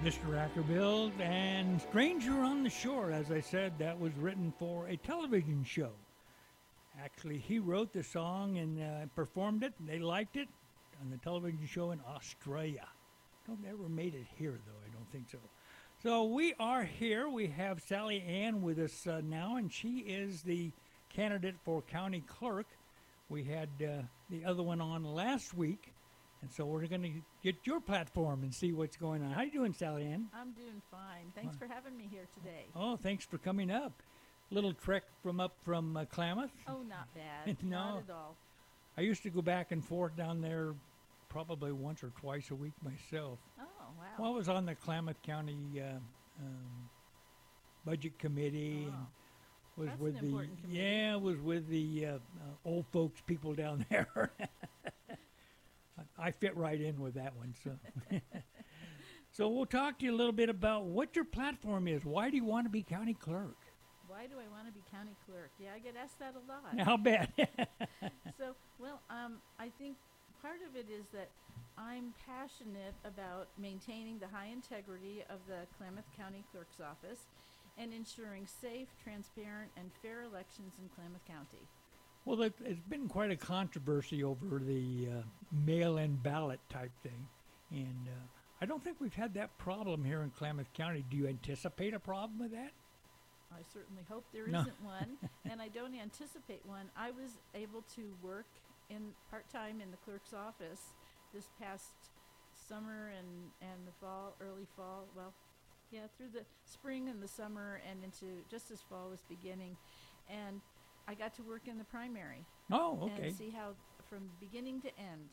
Mr. Ackerbill and Stranger on the Shore. As I said, that was written for a television show. Actually, he wrote the song and performed it, and they liked it on the television show in Australia. Don't ever made it here, though. I don't think so. So we are here. We have Sally Ann with us now, and she is the candidate for county clerk. We had the other one on last week, and so we're going to get your platform and see what's going on. How you doing, Sally Ann? I'm doing fine. Thanks for having me here today. Oh, thanks for coming up. Little trek from Klamath. Oh, not bad. No. Not at all. I used to go back and forth down there probably once or twice a week myself. Oh, wow. Well, I was on the Klamath County Budget Committee and was That's with an the important committee. was with the old folks people down there. I fit right in with that one. So, so we'll talk to you a little bit about what your platform is. Why do you want to be county clerk? Why do I want to be county clerk? Yeah, I get asked that a lot. I'll bet. I think part of it is that I'm passionate about maintaining the high integrity of the Klamath County Clerk's Office and ensuring safe, transparent, and fair elections in Klamath County. Well, it's been quite a controversy over the mail-in ballot type thing, and I don't think we've had that problem here in Klamath County. Do you anticipate a problem with that? I certainly hope there No. isn't one, and I don't anticipate one. I was able to work in part-time in the clerk's office this past summer and the fall, early fall, through the spring and the summer and into just as fall was beginning. And I got to work in the primary Oh, okay. and see how from beginning to end,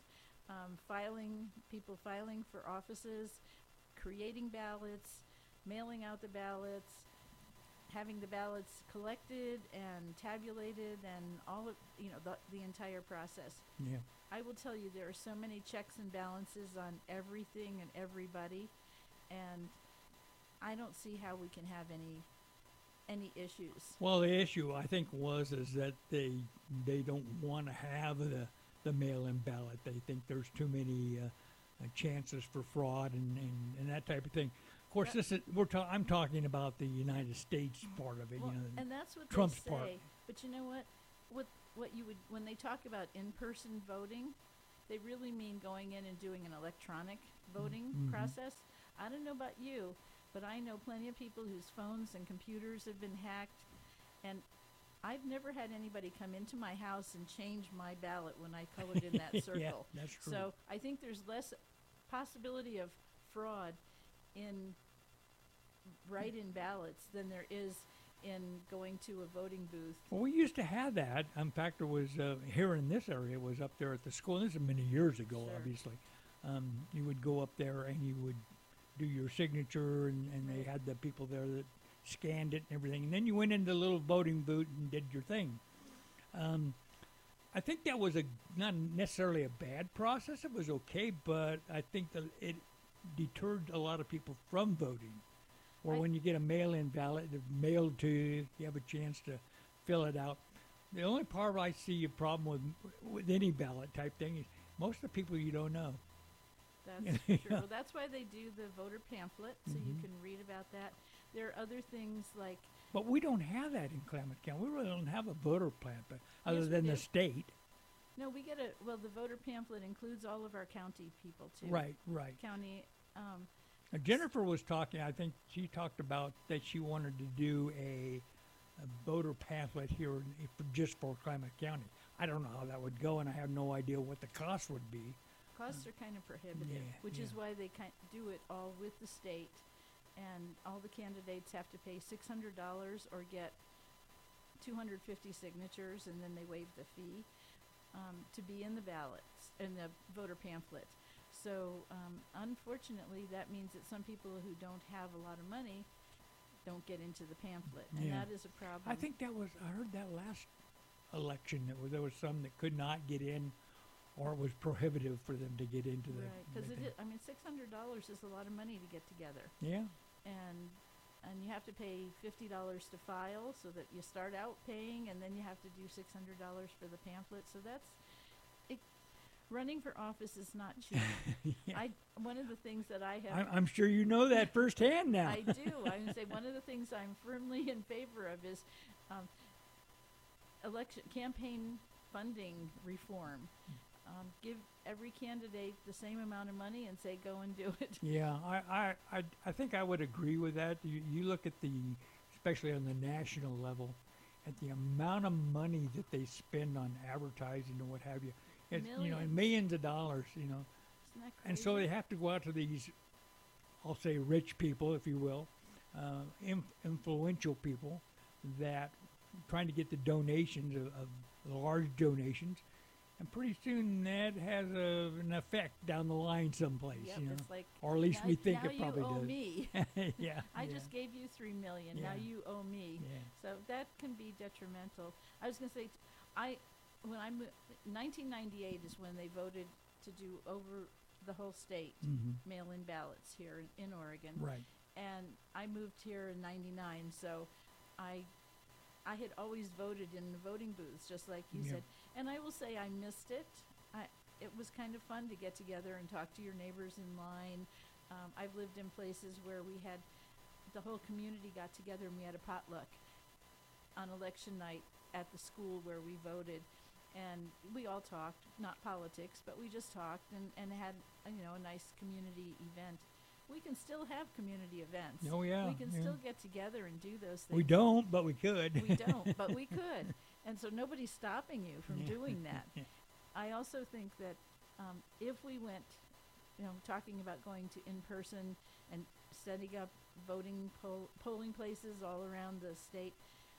people filing for offices, creating ballots, mailing out the ballots, having the ballots collected and tabulated and all of, the entire process. Yeah. I will tell you there are so many checks and balances on everything and everybody, and I don't see how we can have any issues. Well, the issue I think is that they don't want to have the mail-in ballot. They think there's too many chances for fraud and that type of thing. Of course, I'm talking about the United States part of it. Well, and that's what Trump's they say. part. But you know what? What you would when they talk about in-person voting, they really mean going in and doing an electronic voting process. I don't know about you, but I know plenty of people whose phones and computers have been hacked, and I've never had anybody come into my house and change my ballot when I colored in that circle. Yeah, that's true. So I think there's less possibility of fraud in write-in ballots than there is in going to a voting booth. Well, we used to have that. In fact, there was here in this area. It was up there at the school. This is many years ago, Sure. obviously. You would go up there and you would do your signature, and they Right. had the people there that scanned it and everything. And then you went into the little voting booth and did your thing. I think that was not necessarily a bad process. It was okay, but I think that it deterred a lot of people from voting. Or when you get a mail-in ballot, it's mailed to you, you have a chance to fill it out. The only part I see a problem with any ballot type thing is most of the people you don't know. That's Yeah. true. Well, that's why they do the voter pamphlet, so you can read about that. There are other things like But we don't have that in Klamath County. We really don't have a voter plan, but other Yes, we than the do. state. we get the voter pamphlet includes all of our county people too. Right. County. Jennifer was talking, I think she talked about that she wanted to do a voter pamphlet here just for Klamath County. I don't know how that would go, and I have no idea what the cost would be. Costs are kind of prohibitive, Yeah, which is yeah. why they do it all with the state, and all the candidates have to pay $600 or get 250 signatures, and then they waive the fee to be in the ballots, in the voter pamphlet. So, unfortunately, that means that some people who don't have a lot of money don't get into the pamphlet, and Yeah. that is a problem. I think I heard that last election that there was some that could not get in, or it was prohibitive for them to get into the. Right, because the thing. $600 is a lot of money to get together, Yeah. and you have to pay $50 to file, so that you start out paying, and then you have to do $600 for the pamphlet. So that's running for office is not cheap. Yeah. One of the things that I have, I'm sure you know that firsthand now. I do. I would say one of the things I'm firmly in favor of is election campaign funding reform. Give every candidate the same amount of money and say, go and do it. Yeah, I think I would agree with that. You look at especially on the national level, at the amount of money that they spend on advertising and what have you. It's, Millions. millions of dollars, Isn't that crazy? And so they have to go out to these, I'll say rich people, if you will, influential people that trying to get the donations of large donations. And pretty soon that has an effect down the line someplace, Yep, it's like, or at least now, we think now it probably you owe does. me. Yeah, I yeah, just gave you $3 million. Now Yeah. you owe me. yeah. So that can be detrimental. I was going to say, when I moved, 1998 is when they voted to do over the whole state mail-in ballots here in Oregon. Right. And I moved here in '99, so I had always voted in the voting booths, just like you Yeah. said. And I will say I missed it. It was kind of fun to get together and talk to your neighbors in line. I've lived in places where we had the whole community got together and we had a potluck on election night at the school where we voted. And we all talked, not politics, but we just talked and had a nice community event. We can still have community events. Oh, yeah. We can yeah. still get together and do those things. We don't, but we could. We don't, but we could. And so nobody's stopping you from Yeah. doing that. Yeah. I also think that if we went, talking about going to in-person and setting up voting polling places all around the state,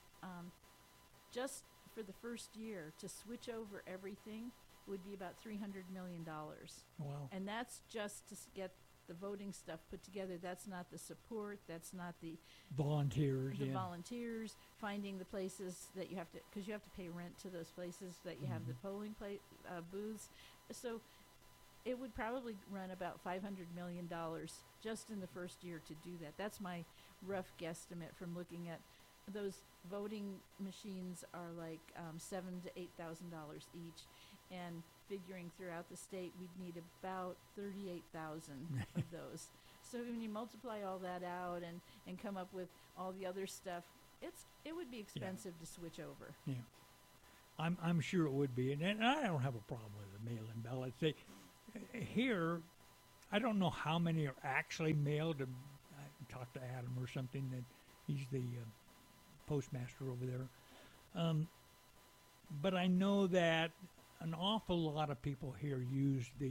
just for the first year to switch over everything would be about $300 million. Wow. And that's just to get the voting stuff put together. That's not the support. That's not the Volunteers. the yeah. volunteers, finding the places that you have to, because you have to pay rent to those places that you have the polling booths. So it would probably run about $500 million just in the first year to do that. That's my rough guesstimate from looking at those voting machines are like $7,000 to $8,000 each, and figuring throughout the state we'd need about 38,000 of those. So when you multiply all that out and come up with all the other stuff, it would be expensive to switch over. Yeah. I'm sure it would be, and I don't have a problem with the mail-in ballots. Here, I don't know how many are actually mailed. I talked to Adam or something, that he's the postmaster over there. But I know that an awful lot of people here use the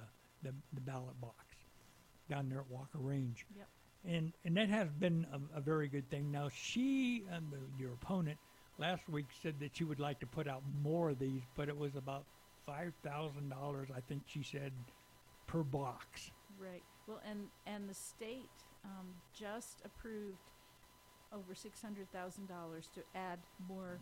ballot box down there at Walker Range. Yep. And that has been a very good thing. Now, your opponent, last week said that she would like to put out more of these, but it was about $5,000, I think she said, per box. Right. Well, and the state just approved over $600,000 to add more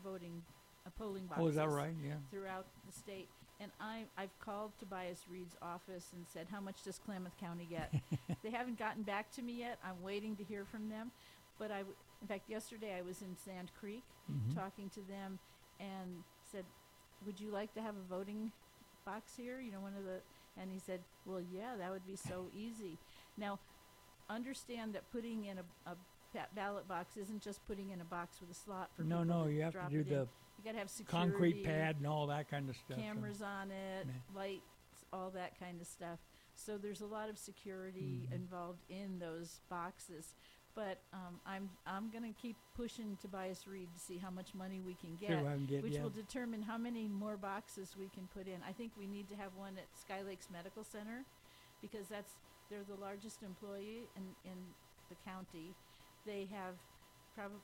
polling boxes. Oh, is that right? Yeah. Throughout the state. And I've called Tobias Reed's office and said, how much does Klamath County get? They haven't gotten back to me yet. I'm waiting to hear from them. But in fact, yesterday I was in Sand Creek talking to them and said, would you like to have a voting box here? And he said, well, yeah, that would be so easy. Now, understand that putting in a ballot box isn't just putting in a box with a slot for people No, to you have drop to do it in. the You gotta have security, concrete pad and all that kind of stuff. cameras on it, Yeah. lights, all that kind of stuff. So there's a lot of security involved in those boxes. But I'm gonna keep pushing Tobias Reed to see how much money we can See get, what I can get, which yeah. will determine how many more boxes we can put in. I think we need to have one at Sky Lakes Medical Center, because they're the largest employee in the county. They have probably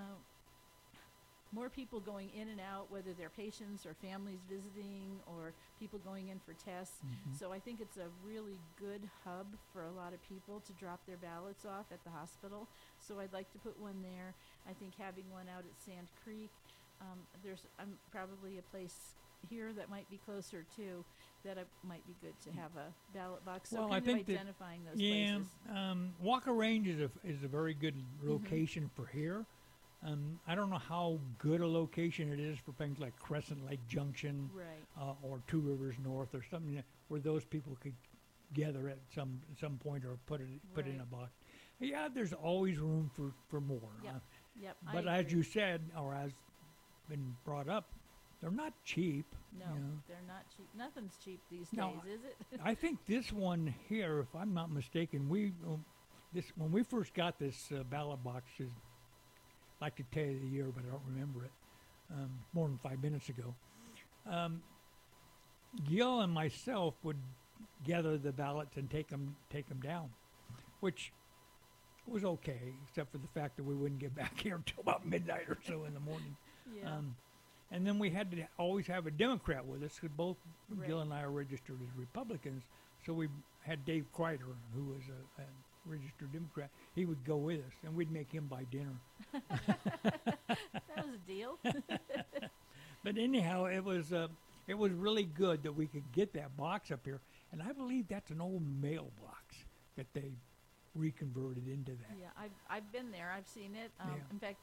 more people going in and out, whether they're patients or families visiting or people going in for tests. So I think it's a really good hub for a lot of people to drop their ballots off at the hospital. So I'd like to put one there. I think having one out at Sand Creek. There's probably a place here that might be closer too, that it might be good to have a ballot box. So Well, I kind think of that- identifying those Yeah, places. Walker Range is a very good location for here. I don't know how good a location it is for things like Crescent Lake Junction Right. or Two Rivers North or something where those people could gather at some point or put in Right. a box. Yeah, there's always room for more. Yep. Yep. I But as agree. you said, or as been brought up, they're not cheap. No, you know. they're not cheap. Nothing's cheap these No, days, is it? I think this one here, if I'm not mistaken, when we first got this ballot box, is like to tell you the year, but I don't remember it. More than 5 minutes ago, Gil and myself would gather the ballots and take them down, which was okay, except for the fact that we wouldn't get back here until about midnight or so in the morning. Yeah. And then we had to always have a Democrat with us, because both Gil Right. and I are registered as Republicans. So we had Dave Kreider, who was a registered Democrat. He would go with us, and we'd make him buy dinner. That was a deal. But anyhow, it was really good that we could get that box up here, and I believe that's an old mailbox that they reconverted into that. Yeah, I've been there. I've seen it. Yeah. In fact,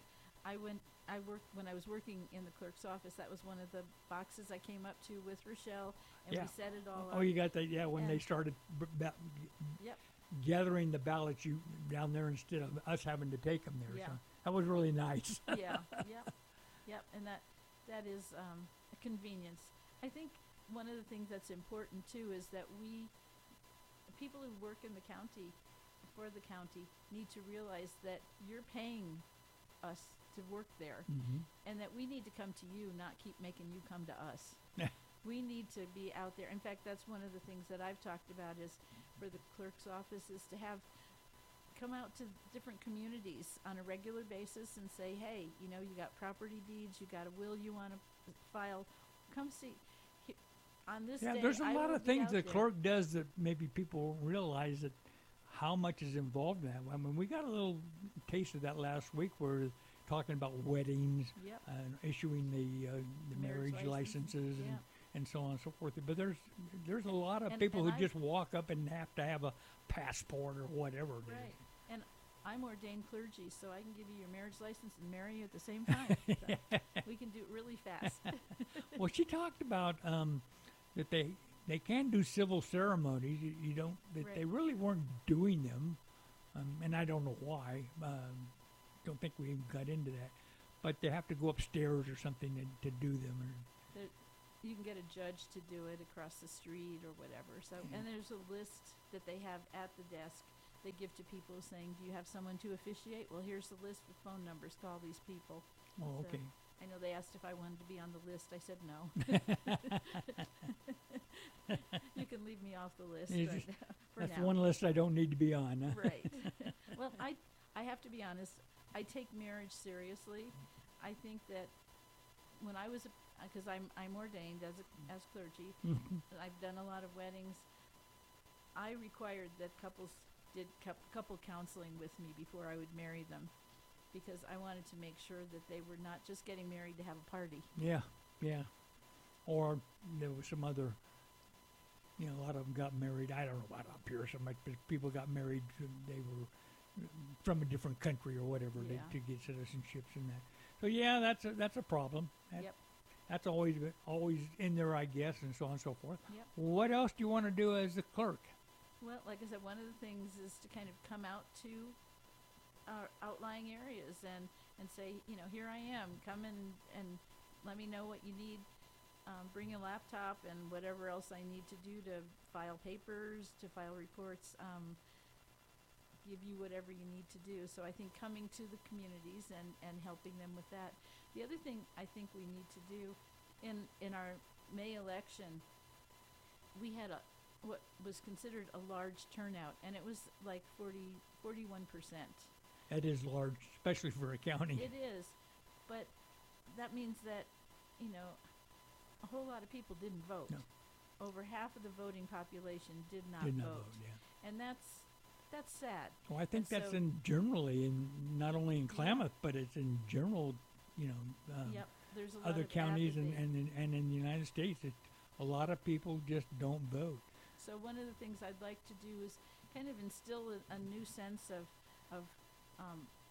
when I was working in the clerk's office. That was one of the boxes I came up to with Rochelle, and Yeah. we set it all Oh, up. you got that? Yeah, when they And- started Yep. gathering the ballots you down there instead of us having to take them there. Yeah. So that was really nice. Yeah. Yep. And that is a convenience. I think one of the things that's important too is that people who work in the county, for the county, need to realize that you're paying us to work there, and that we need to come to you, not keep making you come to us. We need to be out there. In fact, that's one of the things that I've talked about is for the clerk's office is to come out to different communities on a regular basis and say, hey, you got property deeds, you got a will you want to file, come see. On this Yeah, day, there's a I lot will of be things out the there. clerk does that maybe people don't realize that how much is involved in that. I mean, we got a little taste of that last week where talking about weddings Yep. and issuing the marriage Marriage licenses yeah. and so on and so forth. But there's a lot of And- people and who just walk up and have to have a passport or whatever it is. Right. And I'm ordained clergy, so I can give you your marriage license and marry you at the same time. So we can do it really fast. Well, she talked about that they can do civil ceremonies. You don't that they Right. really weren't doing them, and I don't know why. Don't think we even got into that, but they have to go upstairs or something to do them. You can get a judge to do it across the street or whatever. So, and there's a list that they have at the desk they give to people saying, do you have someone to officiate? Well, here's the list with phone numbers. Call these people. Oh, So, okay. I know they asked if I wanted to be on the list. I said no. You can leave me off the list It's right just- for That's now. one list I don't need to be on. Huh? Right. Well, I have to be honest. I take marriage seriously. I think that when I was, because I'm ordained as clergy, I've done a lot of weddings. I required that couples did couple counseling with me before I would marry them, because I wanted to make sure that they were not just getting married to have a party. Yeah, yeah. Or there was some other, a lot of them got married. I don't know about up here so much, but people got married. They were from a different country or whatever Yeah. to get citizenships and that. So yeah, that's a problem. Yep. That's always in there, I guess, and so on and so forth. Yep. What else do you want to do as the clerk? Well, like I said, one of the things is to kind of come out to our outlying areas and say, here I am. Come and let me know what you need. Bring a laptop and whatever else I need to do to file papers, to file reports, give you whatever you need to do. So I think coming to the communities and helping them with that. The other thing I think we need to do in our May election, we had what was considered a large turnout, and it was like 41%. That is large, especially for a county. It is, but that means that, a whole lot of people didn't vote. No. Over half of the voting population did not Did not vote. vote, yeah. And that's sad. Well, I think And that's so- generally not only in Klamath, but it's in general, Yep, there's a lot other of counties and, apathy. and in the United States, a lot of people just don't vote. So one of the things I'd like to do is kind of instill a new sense of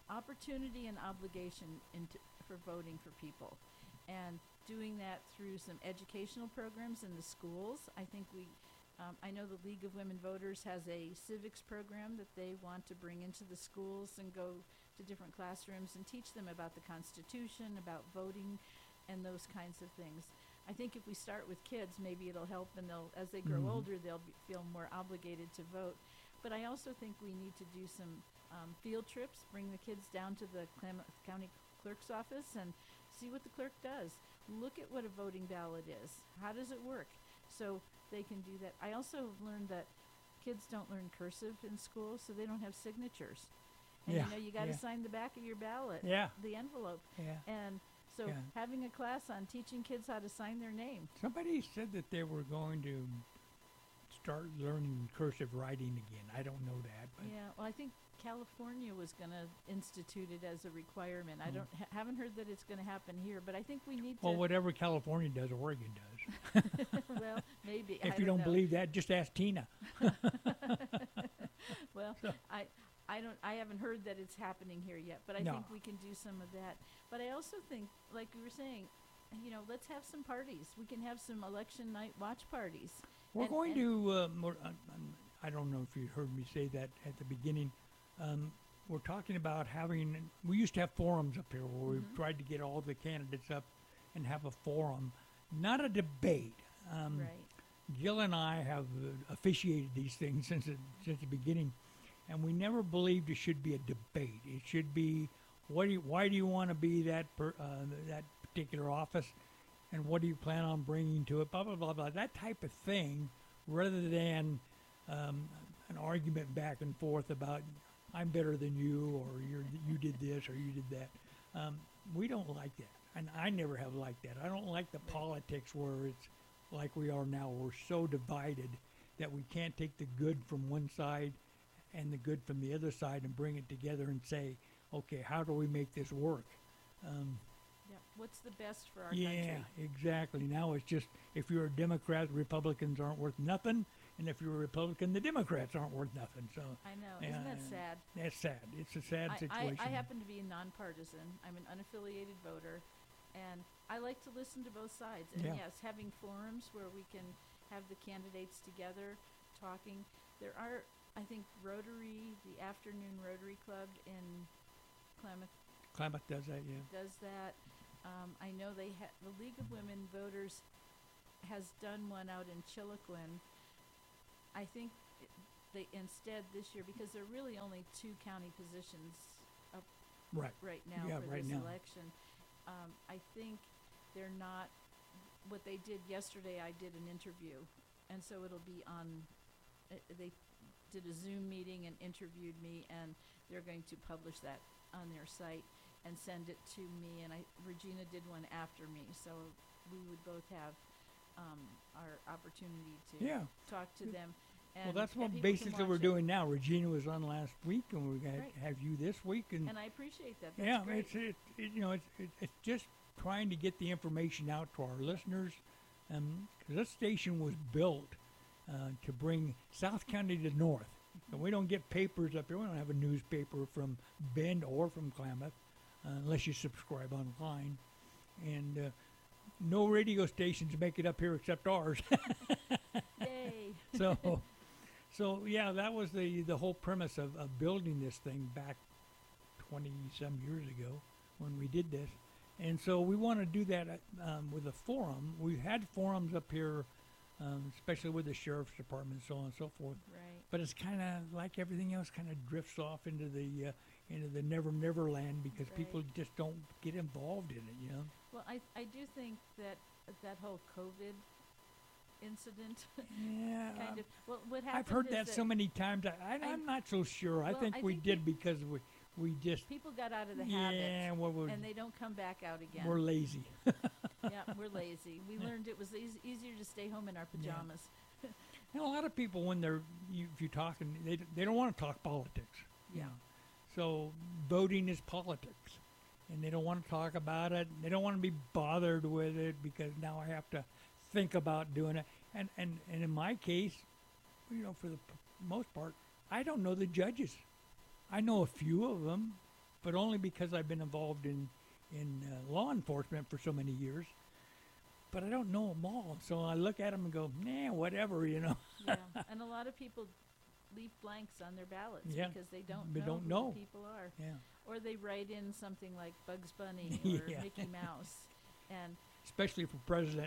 opportunity and obligation for voting for people, and doing that through some educational programs in the schools. I think I know the League of Women Voters has a civics program that they want to bring into the schools and go to different classrooms and teach them about the Constitution, about voting, and those kinds of things. I think if we start with kids, maybe it'll help, and as they grow older, they'll feel more obligated to vote. But I also think we need to do some field trips, bring the kids down to the Klamath County Clerk's office and see what the clerk does. Look at what a voting ballot is. How does it work? So they can do that. I also have learned that kids don't learn cursive in school, so they don't have signatures. And you got to sign the back of your ballot, the envelope. Yeah. And so having a class on teaching kids how to sign their name. Somebody said that they were going to start learning cursive writing again. I don't know that. But Well, I think California was going to institute it as a requirement. I don't haven't heard that it's going to happen here, but I think we need to. Well, whatever California does, Oregon does. Well, maybe. If you don't know. believe that, just ask Tina. Well, I haven't heard that it's happening here yet, but I think we can do some of that. But I also think, like we were saying, let's have some parties. We can have some election night watch parties. We're going to, I don't know if you heard me say that at the beginning. We're talking about we used to have forums up here where we tried to get all the candidates up and have a forum, not a debate. Right. Jill and I have officiated these things since the beginning, and we never believed it should be a debate. It should be, why do you want to be that particular office, and what do you plan on bringing to it, blah, blah, blah, blah, that type of thing, rather than an argument back and forth about I'm better than you, or you did this, or you did that. We don't like that, and I never have liked that. I don't like the politics where it's like we are now. We're so divided that we can't take the good from one side and the good from the other side and bring it together and say, okay, how do we make this work? What's the best for our country? Yeah, exactly. Now it's just, if you're a Democrat, Republicans aren't worth nothing, and if you're a Republican, the Democrats aren't worth nothing. So I know. Isn't that sad? That's sad. It's a sad situation. I happen to be nonpartisan. I'm an unaffiliated voter, and I like to listen to both sides. And yes, having forums where we can have the candidates together talking. There are, I think, Rotary, the Afternoon Rotary Club in Klamath. Klamath does that, Does that. I know the League of Women Voters has done one out in Chiloquin. I think they instead this year, because there are really only 2 county positions up right now for this election. I think they're not. What they did yesterday, I did an interview, and so it'll be on. They did a Zoom meeting and interviewed me, and they're going to publish that on their site and send it to me. And Regina did one after me, so we would both have our opportunity to talk to them. And well, that's what basically we're doing now. Regina was on last week, and we're going to have you this week. And I appreciate that. That's great. It's just trying to get the information out to our listeners. Because this station was built to bring South County to north. So we don't get papers up here. We don't have a newspaper from Bend or from Klamath unless you subscribe online. And no radio stations make it up here except ours. Yay. So yeah, that was the whole premise of building this thing back 20-some years ago when we did this. And so we want to do that with a forum. We've had forums up here, especially with the sheriff's department, so on and so forth. Right. But it's kind of like everything else, kind of drifts off into the never land because people just don't get involved in it, Well, I do think that whole COVID incident kind of, well, what happened I've heard is that so many times. I'm not so sure. I think we did because we just people got out of the habit, and they don't come back out again. We're lazy. Yeah, we're lazy. We learned it was easier to stay home in our pajamas. And a lot of people, when if you're talking, they don't want to talk politics. Yeah. So voting is politics, and they don't want to talk about it. They don't want to be bothered with it because now I have to think about doing it. And in my case, for the most part, I don't know the judges. I know a few of them, but only because I've been involved in law enforcement for so many years. But I don't know them all, so I look at them and go, nah, whatever, you know. Yeah, and a lot of people leave blanks on their ballots Yeah, because they don't they know don't who know. the people are. Yeah, Or they write in something like Bugs Bunny or Yeah. Mickey Mouse. And especially for president.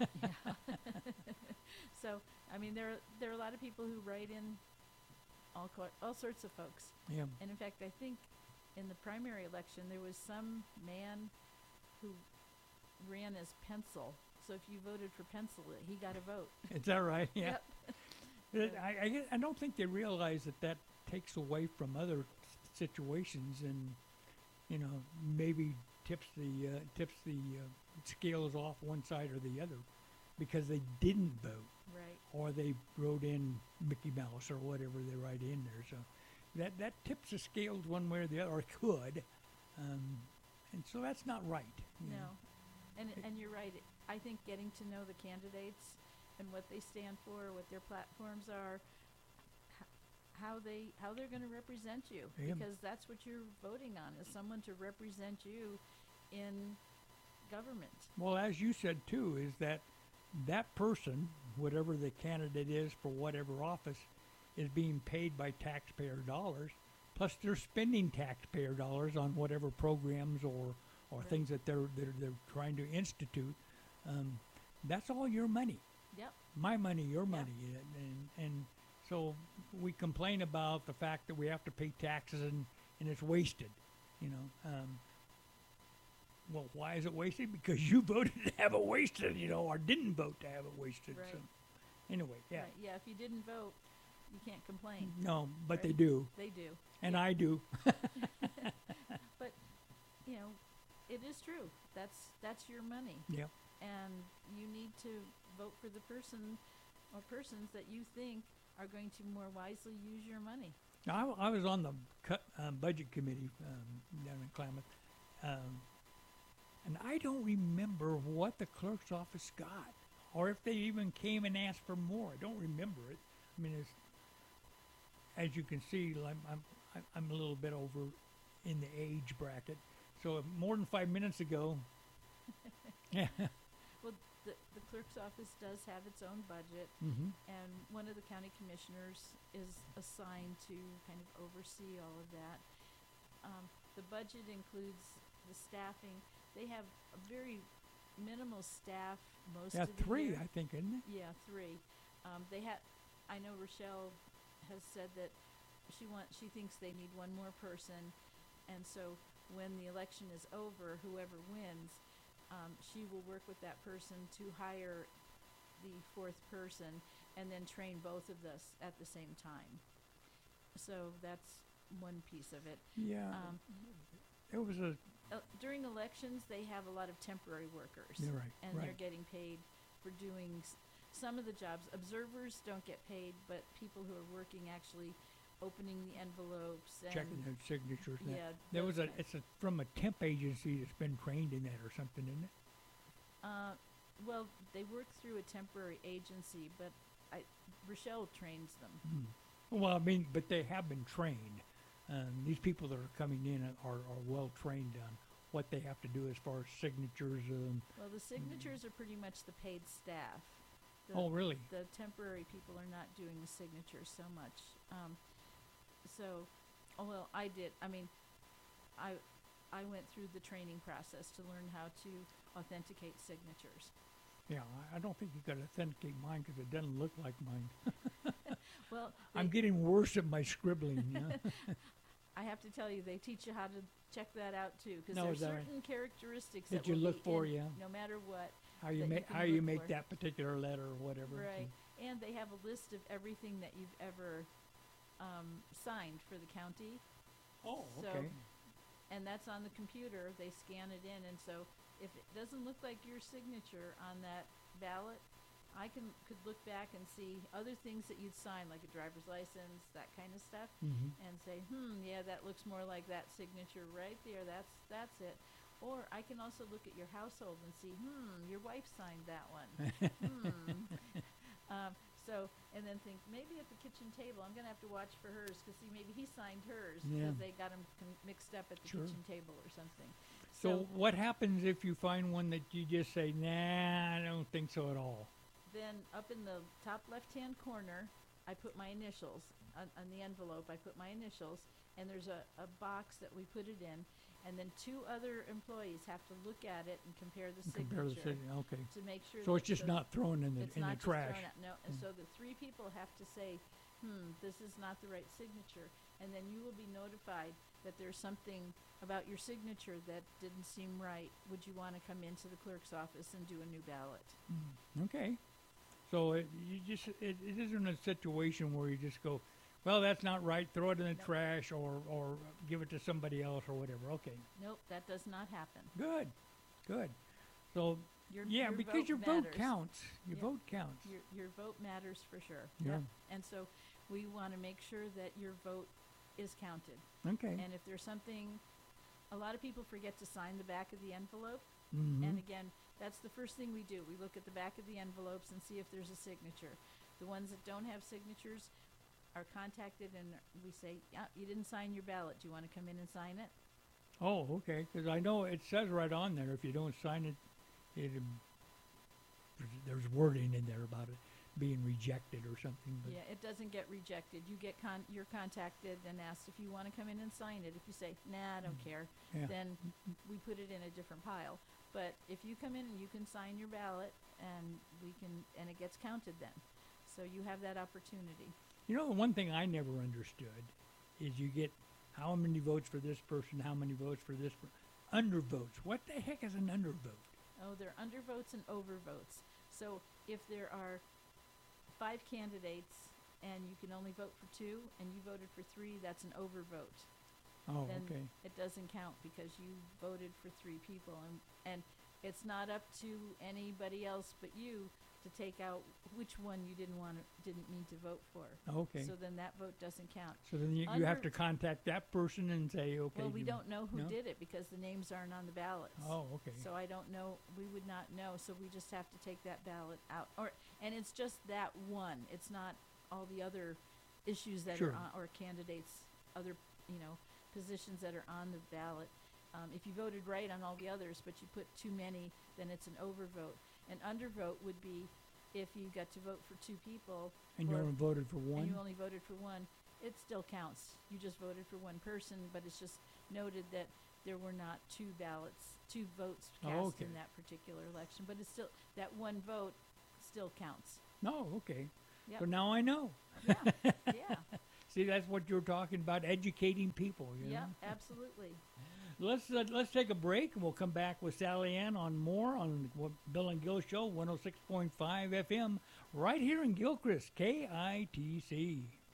so, I mean, there are a lot of people who write in all sorts of folks. Yeah, And in fact, I think in the primary election, there was some man who ran as Pencil. So if you voted for Pencil, he got a vote. is that right? Yeah. Yep. I don't think they realize that takes away from other situations, and you know, maybe tips the scales off one side or the other because they didn't vote, Right. or they wrote in Mickey Mouse or whatever they write in there. So that tips the scales one way or the other, or could, and so that's not right. you know. No. And you're right. I think getting to know the candidates and what they stand for, what their platforms are, how they're going to represent you, Yeah. because that's what you're voting on, is someone to represent you in government. Well, as you said too, is that person, whatever the candidate is for whatever office, is being paid by taxpayer dollars, plus they're spending taxpayer dollars on whatever programs or Right. things that they're trying to institute. That's all your money, Yep. my money, your Yeah. money, and so we complain about the fact that we have to pay taxes and it's wasted, you know. Well, why is it wasted? Because you voted to have it wasted, you know, or didn't vote to have it wasted. Right. So, anyway, yeah. Right. Yeah. If you didn't vote, you can't complain. No, but they Right. do, They do. and I do. But you know, it is true. That's your money, Yeah. and you need to vote for the person or persons that you think are going to more wisely use your money. Now, I was on the budget committee down in Klamath, and I don't remember what the clerk's office got, or if they even came and asked for more. I don't remember it. I mean, as you can see, I'm a little bit over in the age bracket. So more than 5 minutes ago, yeah. Well, the clerk's office does have its own budget, Mm-hmm. and one of the county commissioners is assigned to kind of oversee all of that. The budget includes the staffing. They have a very minimal staff most Yeah, of the three, year. I think, isn't it? Yeah, three. They have. I know Rochelle has said that she thinks they need one more person, and so when the election is over, whoever wins, she will work with that person to hire the fourth person, and then train both of us at the same time. So that's one piece of it. Yeah. It was a. During elections, they have a lot of temporary workers. You're right. And right. they're getting paid for doing some of the jobs. Observers don't get paid, but people who are working actually opening the envelopes and Checking the signatures. And that. yeah, There those was a. kind- It's from a temp agency that's been trained in that or something, isn't it? well, they work through a temporary agency, but Rochelle trains them. Well, I mean, but they have been trained. These people that are coming in are well trained on what they have to do as far as signatures. Well, the signatures are pretty much the paid staff. Oh, really? The temporary people are not doing the signatures so much. Well, I did. I mean, I went through the training process to learn how to authenticate signatures. Yeah, I don't think you got to authenticate mine because it doesn't look like mine. Well, I'm getting worse at my scribbling. Yeah. I have to tell you, they teach you how to check that out too, because No, there's is that right? certain characteristics That that you will look be for, in yeah. no matter what. How you that you make can how you look make for. that particular letter or whatever. Right, and they have a list of everything that you've ever signed for the county, Oh, So- okay. and that's on the computer. They scan it in, and so if it doesn't look like your signature on that ballot, I could look back and see other things that you'd sign, like a driver's license, that kind of stuff, Mm-hmm. and say, yeah, that looks more like that signature right there. That's it. Or I can also look at your household and see, your wife signed that one. So, and then think, maybe at the kitchen table, I'm gonna have to watch for hers, because see, maybe he signed hers, Yeah. because they got them mixed up at the Sure. kitchen table or something. So what happens if you find one that you just say, nah, I don't think so at all? Then up in the top left-hand corner, I put my initials. On the envelope, I put my initials, and there's a box that we put it in, and then 2 other employees have to look at it and compare the Compare the signature okay. to make sure So that it's just not thrown in the it's in not the just trash. thrown out. No, and so the 3 people have to say, this is not the right signature, and then you will be notified that there's something about your signature that didn't seem right. Would you want to come into the clerk's office and do a new ballot? Okay. So it isn't a situation where you just go, well, that's not right, throw it in the No. trash or give it to somebody else or whatever. Okay. Nope, that does not happen. Good. Good. So Your because vote your vote matters. counts. Your Yeah. vote counts. Your vote matters for sure. Yeah. Yep. And so we want to make sure that your vote is counted. Okay. And if there's something, a lot of people forget to sign the back of the envelope. Mhm. And again, that's the first thing we do. We look at the back of the envelopes and see if there's a signature. The ones that don't have signatures are contacted, and we say, yeah, you didn't sign your ballot. Do you want to come in and sign it? Oh, okay. Because I know it says right on there if you don't sign it, there's wording in there about it being rejected or something. But Yeah, it doesn't get rejected. You get you're contacted and asked if you want to come in and sign it. If you say, nah, I don't care, yeah. then we put it in a different pile. But if you come in and you can sign your ballot, and it gets counted then. So you have that opportunity. You know, the one thing I never understood is you get how many votes for this person, how many votes for this undervotes. What the heck is an undervote? Oh, there are undervotes and overvotes. So if there are 5 candidates and you can only vote for 2 and you voted for 3, that's an overvote. Oh, Then okay. it doesn't count because you voted for 3 people, and it's not up to anybody else but you to take out which one you didn't need to vote for. Okay. So then that vote doesn't count. So then you have under- to contact that person and say, okay. Well, we don't know who no? did it because the names aren't on the ballots. Oh, okay. So I don't know. We would not know. So we just have to take that ballot out, and it's just that one. It's not all the other issues that Sure. are on, or candidates, other positions that are on the ballot. If you voted right on all the others, but you put too many, then it's an overvote. An undervote would be if you got to vote for 2 people And you or- only voted for one? and you only voted for one. It still counts. You just voted for one person, but it's just noted that there were not 2 votes cast okay. in that particular election. But it's still, that one vote still counts. No, okay. Yep. So now I know. Yeah, yeah, See, that's what you're talking about, educating people. You yeah, know? absolutely. Let's take a break, and we'll come back with Sally Ann on more on Bill and Gil Show, 106.5 FM, right here in Gilchrist, KITC.